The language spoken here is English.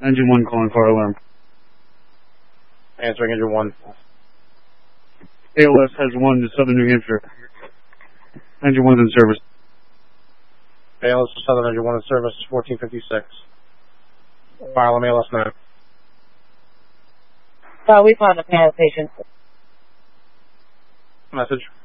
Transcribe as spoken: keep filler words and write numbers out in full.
Engine one calling fire alarm. Answering engine one. A L S has one to Southern New Hampshire. Engine one's in service. A L S to Southern engine one in service, fourteen fifty-six. Fire alarm A L S nine. Uh, we found a panel patient. Message.